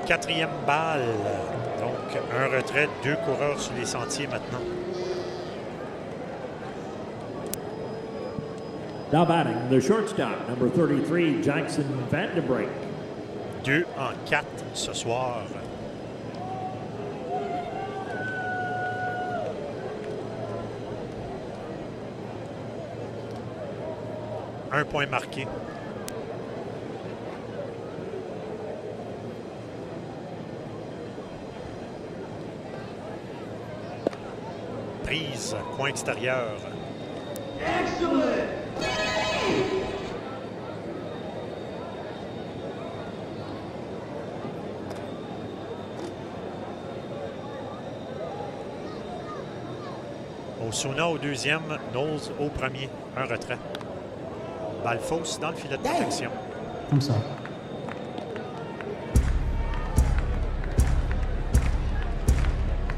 4e balle. Donc, un retrait, 2 coureurs sur les sentiers maintenant. Now batting, the shortstop, number 33, Jackson Vandenbrink. 2 en 4 ce soir. Un point marqué. Prise, coin extérieur. Excellent! Osuna au 2e, Knowles au 1er. Un retrait. Balle fausse dans le filet de protection. Comme ça.